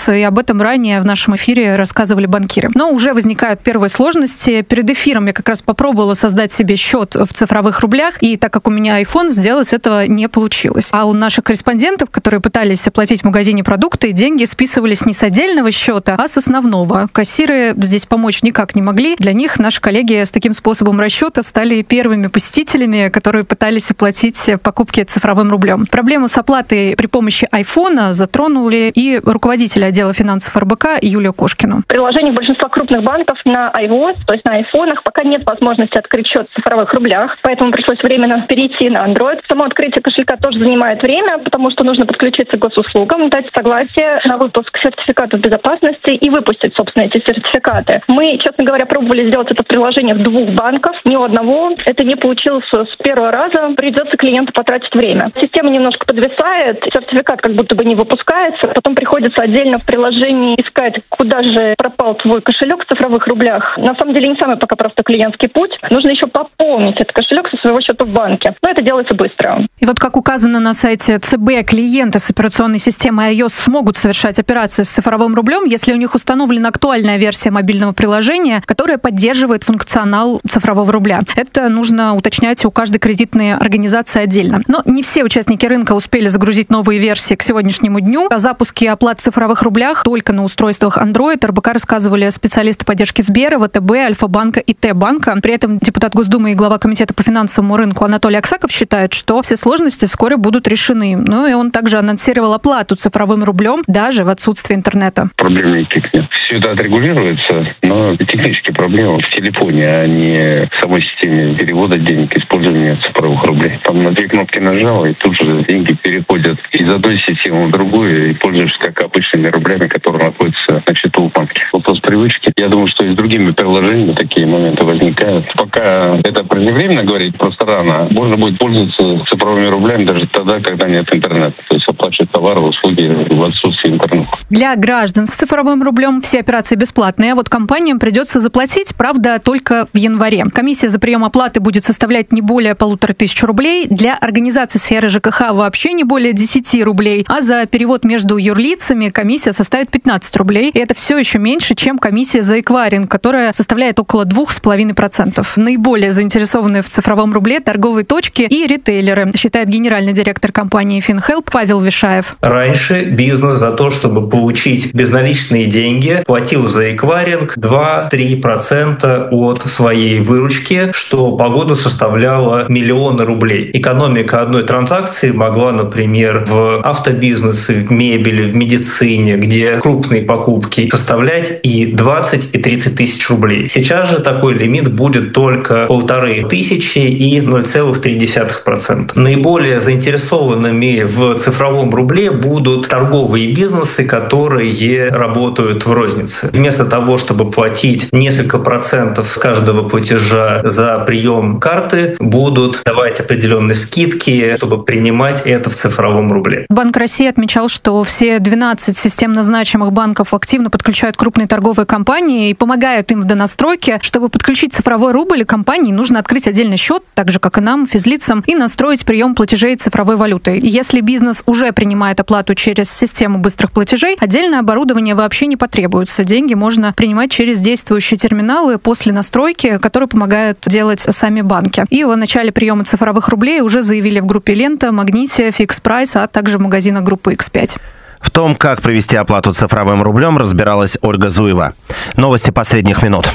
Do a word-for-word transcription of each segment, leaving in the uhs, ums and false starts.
Финанс, и об этом ранее в нашем эфире рассказывали банкиры. Но уже возникают первые сложности. Перед эфиром я как раз попробовала создать себе счет в цифровых рублях, и так как у меня iPhone, сделать этого не получилось. А у наших корреспондентов, которые пытались оплатить в магазине продукты, деньги списывались не с отдельного счета, а с основного. Кассиры здесь помочь никак не могли. Для них наши коллеги с таким способом расчета стали первыми посетителями, которые пытались оплатить покупки цифровым рублем. Проблему с оплатой при помощи айфона затронули и руководитель отдела финансов эр бэ ка Юлия Кошкина. В приложениях большинства крупных банков на iOS, то есть на айфонах, пока нет возможности открыть счет в цифровых рублях, поэтому пришлось временно перейти на Android. Само открытие кошелька тоже занимает время, потому что нужно подключиться к госуслугам, дать согласие на выпуск сертификатов безопасности и выпустить, собственно, эти сертификаты. Мы, честно говоря, пробовали сделать это приложение в двух банках, ни у одного это не получилось с первого раза. Придется клиенту потратить время. Система немножко подвисает, сертификат как будто бы не выпускается, потом приходится отдельно в приложении искать, куда же пропал твой кошелек в цифровых рублях. На самом деле не самый пока просто клиентский путь. Нужно еще пополнить этот кошелек со своего счета в банке. Но это делается быстро. И вот как указано на сайте ЦБ, клиенты с операционной системой iOS смогут совершать операции с цифровым рублем, если у них установлена актуальная версия мобильного приложения, которая поддерживает функционал цифрового рубля. Это нужно уточнять у каждой кредитной организации отдельно. Но не все участники рынка успели загрузить новые версии к сегодняшнему дню. О запуске оплат в цифровых рублях только на устройствах Android эр бэ ка рассказывали специалисты поддержки Сбера, вэ тэ бэ, Альфа-банка и Т-банка. При этом депутат Госдумы и глава комитета по финансовому рынку Анатолий Аксаков считает, что все сложности вскоре будут решены. Ну и он также анонсировал оплату цифровым рублем даже в отсутствии интернета. Проблем никаких нет. Все это отрегулируется, но технические проблемы в телефоне, а не в самой системе перевода денег, использования цифровых рублей. Там на две кнопки нажал, и тут же деньги переходят из одной системы в другую, и пользуешься как обычными рублями, которые находятся на счету у банка. Вопрос привычки. Я думаю, что и с другими приложениями такие моменты возникают. Пока это преждевременно говорить, просто рано. Можно будет пользоваться цифровыми рублями даже тогда, когда нет интернета. То есть оплачивать товары, услуги в отсутствии интернета. Для граждан с цифровым рублем все операции бесплатные, а вот компаниям придется заплатить, правда, только в январе. Комиссия за прием оплаты будет составлять не более полутора тысяч рублей. Для организации сферы жэ ка ха вообще не более десяти рублей, а за перевод между юрлицами комиссия составит пятнадцать рублей. И это все еще меньше, чем комиссия за эквайринг, которая составляет около двух с половиной процентов. Наиболее заинтересованные в цифровом рубле торговые точки и ритейлеры, считает генеральный директор компании FinHelp Павел Вишаев. Раньше бизнес за то, чтобы получить безналичные деньги, платил за эквайринг два-три процента от своей выручки, что по году составляло миллионы рублей. Экономика одной транзакции могла, например, в автобизнесе, в мебели, в медицине, где крупные покупки, составлять и двадцать, и тридцать тысяч рублей. Сейчас же такой лимит будет только полторы тысячи и ноль целых три десятых процента. Наиболее заинтересованными в цифровом рубле будут торговые бизнесы, которые работают в рознице. Вместо того, чтобы платить несколько процентов с каждого платежа за прием карты, будут давать определенные скидки, чтобы принимать это в цифровом рубле. Банк России отмечал, что все двенадцать системно значимых банков активно подключают крупные торговые компании и помогают им в донастройке. Чтобы подключить цифровой рубль, компании нужно открыть отдельный счет, так же, как и нам, физлицам, и настроить прием платежей цифровой валютой. И если бизнес уже принимает оплату через систему быстрых платежей, отдельное оборудование вообще не потребуется. Деньги можно принимать через действующие терминалы после настройки, которые помогают делать сами банки. И о начале приема цифровых рублей уже заявили в группе «Лента», «Магните», «Фикс Прайс», а также в магазинах группы икс пять. В том, как провести оплату цифровым рублем, разбиралась Ольга Зуева. Новости последних минут.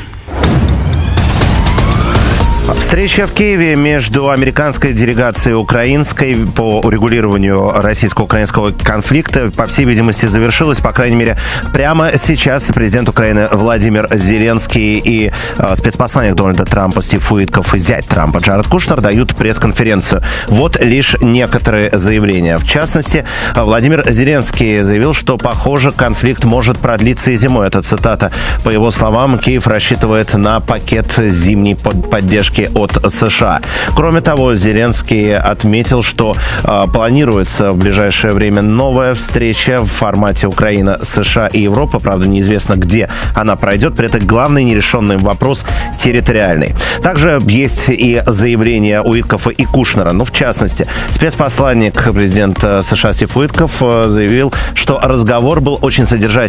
Встреча в Киеве между американской делегацией и украинской по урегулированию российско-украинского конфликта, по всей видимости, завершилась. По крайней мере, прямо сейчас президент Украины Владимир Зеленский и э, спецпосланник Дональда Трампа Стив Уитков и зять Трампа Джаред Кушнер дают пресс-конференцию. Вот лишь некоторые заявления. В частности, Владимир Зеленский заявил, что, похоже, конфликт может продлиться и зимой. Это цитата. По его словам, Киев рассчитывает на пакет зимней поддержки от США. Кроме того, Зеленский отметил, что э, планируется в ближайшее время новая встреча в формате Украина, США и Европа. Правда, неизвестно, где она пройдет. При этом главный нерешенный вопрос территориальный. Также есть и заявления Уиткофа и Кушнера. Ну, в частности, спецпосланник президента США Стив Уитков заявил, что разговор был очень содержательным